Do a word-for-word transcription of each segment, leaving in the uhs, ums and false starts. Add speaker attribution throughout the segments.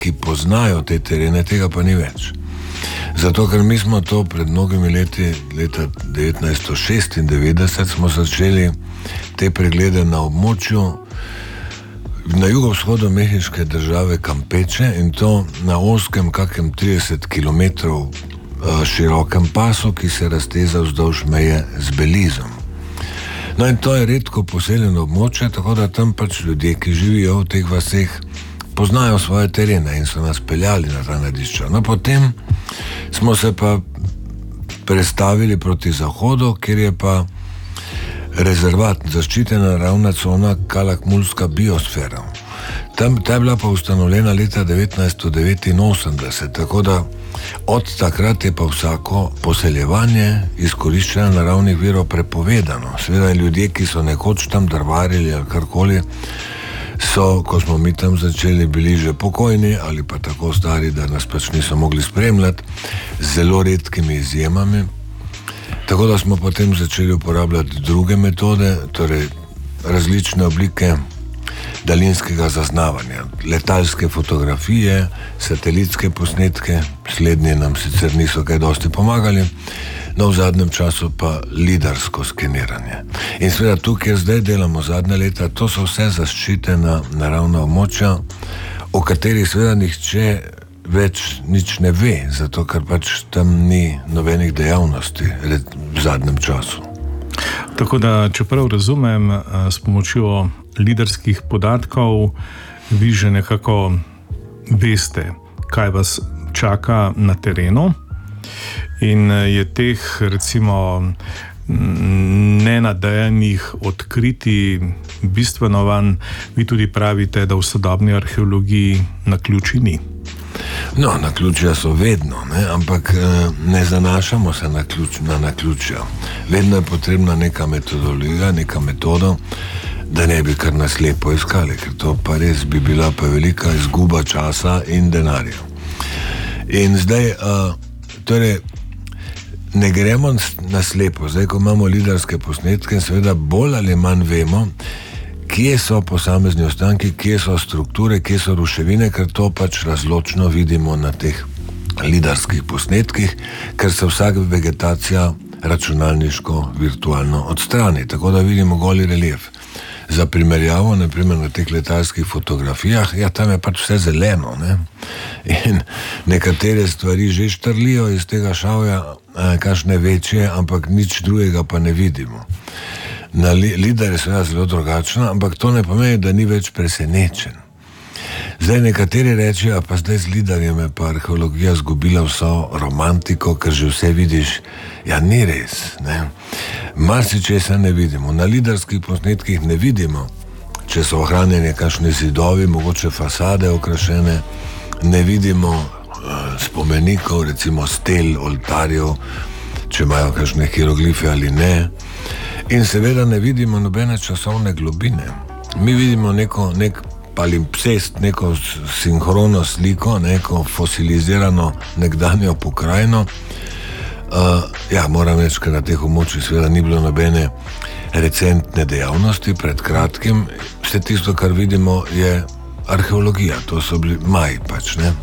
Speaker 1: ki poznajo te terene, tega pa ni več. Zato, ker mi smo to pred mnogimi leti, leta devetnajststo šestindevetdeset, smo začeli te preglede na območju na jugovzhodu mehiške države Campeche in to na oskem, kakem trideset kilometrov širokem pasu, ki se razteza vzdolž meje z Belizom. No in to je redko poseljeno območje, tako da tam pač ljudje, ki živijo v teh vaseh, poznajo svoje terene in so nas peljali na ta najdišča. No, potem smo se pa prestavili proti zahodu, kjer je pa rezervat, zaščitena naravna cona Kalakmulska biosfera. Tam, ta je bila pa ustanovljena leta devetnajststo devetinosemdeset, tako da od takrat je pa vsako poseljevanje izkoriščanja naravnih virov prepovedano. Seveda ljudje, ki so nekoč tam drvarili ali karkoli, so, ko smo mi tam začeli, bili že pokojni ali pa tako stari, da nas pač niso mogli spremljati, z zelo redkimi izjemami. Tako da smo potem začeli uporabljati druge metode, torej različne oblike daljinskega zaznavanja, letalske fotografije, satelitske posnetke, slednje nam sicer niso kaj dosti pomagali, no v zadnjem času pa lidarsko skeniranje. In seveda tu, kjer zdaj delamo zadnje leta, to so vse zaščitena naravna območja, o katerih seveda nihče več nič ne ve, zato ker pač tam ni nobenih dejavnosti v zadnjem času.
Speaker 2: Tako da, čeprav razumem, s pomočjo lidarskih podatkov vi že nekako veste, kaj vas čaka na terenu in je teh recimo nenadajenih odkritij bistveno van. Vi tudi pravite, da v sodobni arheologiji naključij ni.
Speaker 1: No, naključja so vedno, ne? Ampak ne zanašamo se na, ključ, na naključja. Vedno je potrebna neka metodologija, neka metoda, da ne bi kar nas lepo iskali, ker to pa res bi bila pa velika izguba časa in denarja. In zdaj, uh, torej, ne gremo na slepo. Zdaj, ko imamo lidarske posnetke, seveda bolj ali manj vemo, kje so posamezni ostanki, kje so strukture, kje so ruševine, ker to pač razločno vidimo na teh lidarskih posnetkih, ker se vsaka vegetacija računalniško, virtualno odstrani, tako da vidimo goli relief. Za primerjavo, naprimer na teh letalskih fotografijah, ja, tam je pač vse zeleno, ne? In nekatere stvari že štrlijo iz tega šavja, kakšne večje, ampak nič drugega pa ne vidimo. Na li, lidar je seveda zelo drugačna, ampak to ne pomeni, da ni več presenečen. Zdaj nekateri rečejo, pa zdaj z lidarjem je pa arheologija zgubila vso romantiko, ker že vse vidiš. Ja, ni res, ne. Marsičesa ne vidimo. Na lidarskih posnetkih ne vidimo, če so ohranjeni kakšni zidovi, mogoče fasade okrašene, ne vidimo uh, spomenikov, recimo stel, oltarjev, če imajo kakšne hieroglife ali ne. In seveda ne vidimo nobene časovne globine. Mi vidimo neko, nek palimpsest, neko sinhrono sliko, neko fosilizirano nekdanjo pokrajino. Uh, ja, moram reči, ker na teh območjih seveda ni bilo nobene recentne dejavnosti pred kratkim. Vse tisto, kar vidimo, je arheologija, to so bili maji pač, ne.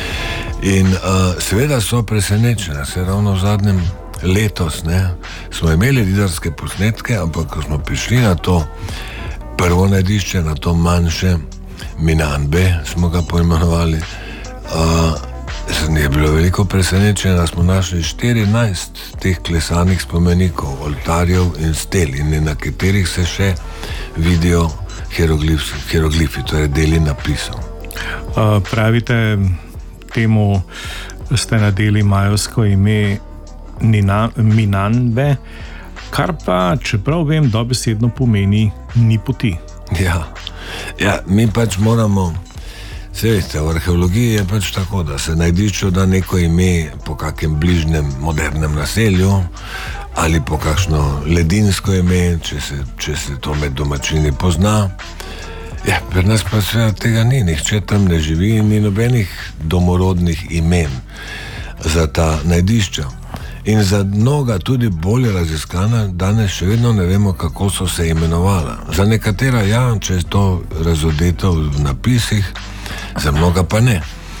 Speaker 1: In uh, seveda so presenečene, se ravno v zadnjem letos, ne, smo imeli lidarske posnetke, ampak ko smo prišli na to prvo najdišče, na to manjše, Minanbe smo ga poimenovali, uh, je bilo veliko presenečenje, da smo našli štirinajst teh klesanih spomenikov, oltarjev in stel, in na katerih se še vidijo hieroglifi, hieroglifi torej deli napisov.
Speaker 2: Uh, pravite, temu ste nadeli majevsko ime Nina, Minanbe, kar pa, čeprav vem, dobesedno pomeni ni poti.
Speaker 1: Ja, ja, mi pač moramo, se veste, v arheologiji je pač tako, da se najdišču da neko ime po kakem bližnjem modernem naselju ali po kakšno ledinsko ime, če se, če se to med domačini pozna. Ja, pri nas pa seveda tega ni, nihče tam ne živi in ni nobenih domorodnih imen za ta najdišča. In za mnoga tudi bolje raziskana, danes še vedno ne vemo, kako so se imenovala. Za nekatera ja, če je to razodeto v napisih, za mnoga pa ne.